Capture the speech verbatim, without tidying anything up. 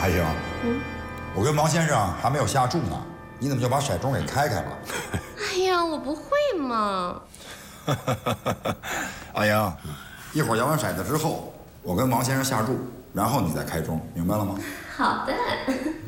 阿英， 嗯， 我跟王先生还没有下注呢，你怎么就把骰盅给开开了？ 哎呀，我不会嘛。 阿英，一会儿摇完骰子之后，我跟王先生下注，然后你再开盅，明白了吗？ 好的。